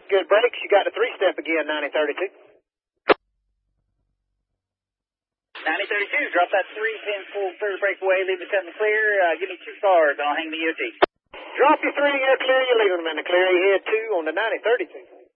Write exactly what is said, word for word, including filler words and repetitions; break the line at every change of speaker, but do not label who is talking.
Good brakes. You got the three-step again, ninety thirty-two.
ninety thirty-two, drop that three, pin full third breakaway, leave the seven clear. Uh, give me two cars. I'll hang the E O T.
Drop your three, you're clear. You're leaving them in the clear. You head two on the ninety thirty-two.